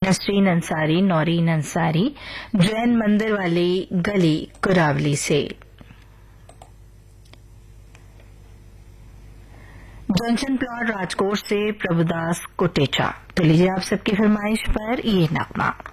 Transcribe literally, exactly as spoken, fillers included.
नसरीन अंसारी, नौरीन अंसारी, जैन मंदिर वाली गली कुरावली से। जंक्शन प्लॉट राजकोट से प्रभुदास कोटेचा। तो लीजिए आप सबकी फरमाइश पर ये नगमा।